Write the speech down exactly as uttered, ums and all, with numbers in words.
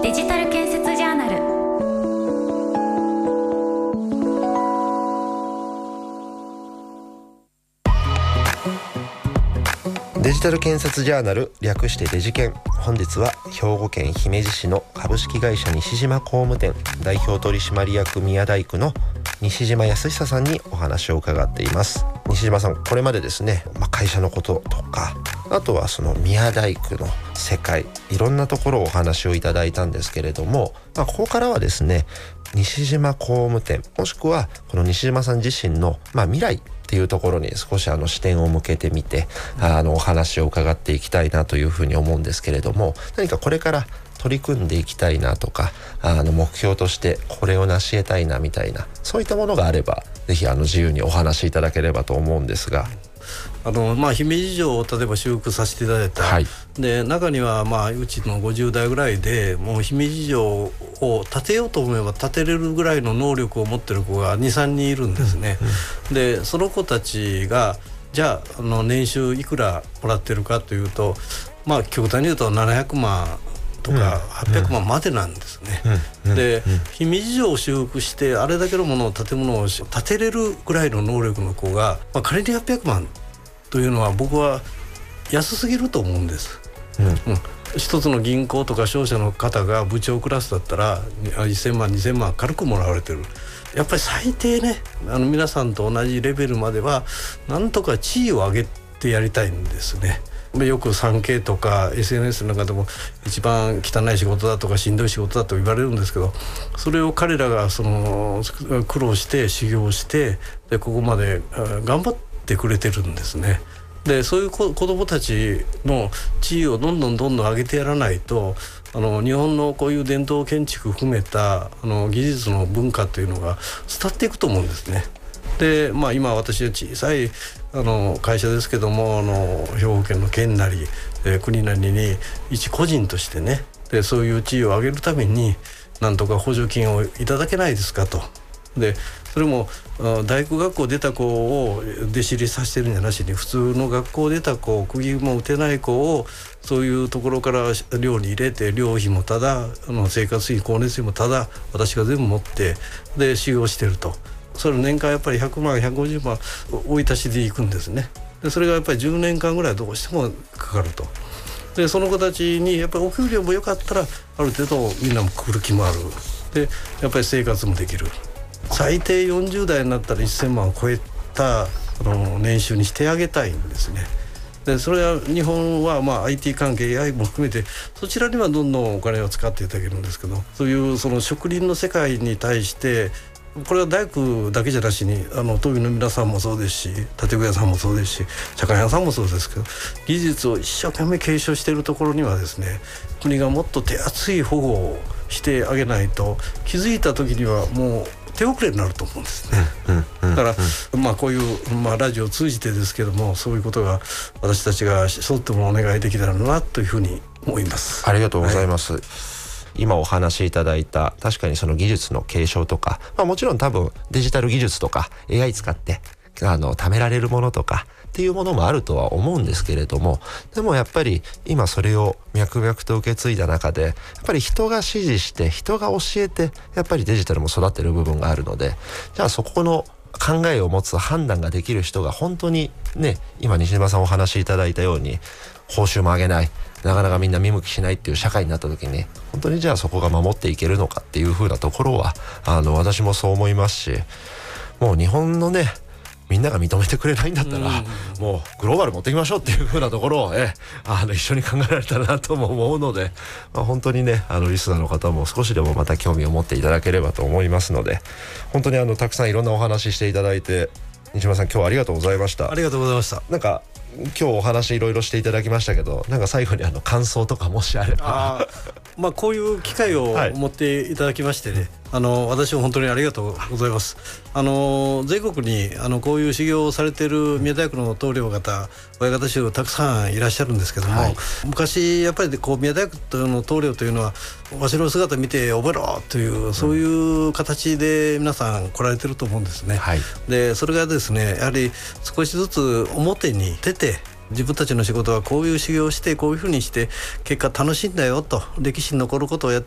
デジタル建設ジャーナル。 デジタル建設ジャーナル、略してデジケン。本日は兵庫県姫路市の株式会社西島工務店代表取締役宮大工の西島康久さんにお話を伺っています。西島さん、これまでですね、まあ、会社のこととか、あとはその宮大工の世界、いろんなところをお話をいただいたんですけれども、まあ、ここからはですね、西島工務店、もしくはこの西島さん自身の、まあ、未来っていうところに少しあの視点を向けてみて、あのお話を伺っていきたいなというふうに思うんですけれども、何かこれから取り組んでいきたいなとか、あの目標としてこれを成し得たいなみたいな、そういったものがあればぜひあの自由にお話しいただければと思うんですが。 あのまあ、姫路城を例えば修復させていただいた、はい、で中にはまあうちのごじゅう代ぐらいでもう姫路城を建てようと思えば建てれるぐらいの能力を持ってる子が にさんにんいるんですね、うんうん、でその子たちがじゃあ、あの年収いくらもらってるかというと、まあ極端に言うとななひゃくまんとかはっぴゃくまんまでなんですね、うんうん、で、うん、姫路城を修復してあれだけのものを建物を建てれるぐらいの能力の子が、まあ、仮にはっぴゃくまんというのは僕は安すぎると思うんです、うんうん、一つの銀行とか商社の方が部長クラスだったらせんまんにせんまん軽くもらわれてる。やっぱり最低ね、あの皆さんと同じレベルまではなんとか地位を上げてやりたいんですね。よく サンケー とか エスエヌエス の中でも一番汚い仕事だとかしんどい仕事だと言われるんですけど、それを彼らがその苦労して修行してでここまで頑張ってくれてるんですね。でそういう子どもたちの地位をどんどんどんどん上げてやらないと、あの日本のこういう伝統建築含めたあの技術の文化というのが伝っていくと思うんですね。で、まあ、今私は小さいあの会社ですけども、あの兵庫県の県なり、えー、国なりに一個人としてね、でそういう地位を上げるためになんとか補助金をいただけないですかと。でそれも大工学校出た子を弟子入りさせてるんじゃなしに、普通の学校出た子、釘も打てない子をそういうところから寮に入れて、寮費もただ、あの生活費光熱費もただ、私が全部持ってで修行してると。それ年間やっぱりひゃくまんひゃくごじゅうまん追い足しでいくんですね。でそれがやっぱりじゅうねんかんぐらいどうしてもかかると。でその子たちにやっぱりお給料も良かったらある程度みんなも来る気もある。でやっぱり生活もできる。最低よんじゅう代になったらせんまんを超えたあの年収にしてあげたいんですね。でそれは日本はまあ アイティー 関係 エーアイ も含めてそちらにはどんどんお金を使っていただけるんですけど、そういうその植林の世界に対してこれは大工だけじゃなしに、あの東美の皆さんもそうですし、建具屋さんもそうですし、茶館屋さんもそうですけど、技術を一生懸命継承しているところにはですね、国がもっと手厚い保護をしてあげないと、気づいた時にはもう手遅れになると思うんですね、うんうん、だから、うん、まあこういう、まあ、ラジオを通じてですけども、そういうことが私たちがしょってもお願いできたらなというふうに思います。 ありがとうございます、はい。今お話しいただいた確かにその技術の継承とか、まあ、もちろん多分デジタル技術とか エーアイ 使ってあの貯められるものとかっていうものもあるとは思うんですけれども、でもやっぱり今それを脈々と受け継いだ中で、やっぱり人が指示して人が教えてやっぱりデジタルも育ってる部分があるので、じゃあそこの考えを持つ判断ができる人が本当にね、今西島さんお話しいただいたように報酬も上げない、なかなかみんな見向きしないっていう社会になった時に、本当にじゃあそこが守っていけるのかっていう風なところはあの私もそう思いますし、もう日本のねみんなが認めてくれないんだったら、うん、もうグローバル持っていきましょうっていう風なところを、えあの一緒に考えられたらなとも思うので、まあ、本当にねあのリスナーの方も少しでもまた興味を持っていただければと思いますので、本当にあのたくさんいろんなお話ししていただいて、西島さん今日はありがとうございました。 ありがとうございました。 なんか今日お話いろいろしていただきましたけど、なんか最後にあの感想とかもしあれば。 あ、まあ、こういう機会を持っていただきましてね、はい、あの私も本当にありがとうございます。あの全国にあのこういう修行をされている宮大工の棟梁方、親方衆たくさんいらっしゃるんですけども、はい、昔やっぱりこう宮大工の棟梁というのはわしの姿見て覚えろという、そういう形で皆さん来られてると思うんですね、はい、でそれがですねやはり少しずつ表に出て、自分たちの仕事はこういう修行をしてこういうふうにして結果楽しいんだよと、歴史に残ることをやって